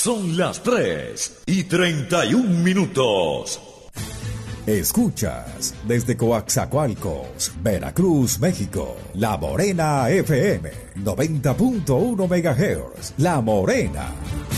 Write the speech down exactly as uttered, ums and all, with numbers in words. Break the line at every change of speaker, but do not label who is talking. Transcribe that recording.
Son las tres y treinta y un minutos.
Escuchas desde Coaxacualcos, Veracruz, México, La Morena F M, noventa punto uno megahertz. La Morena.